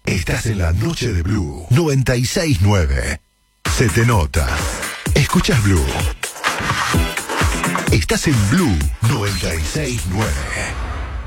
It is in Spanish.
Estás en la noche de Blue 96.9. Se te nota. Escuchas Blue. Estás en Blue 96.9.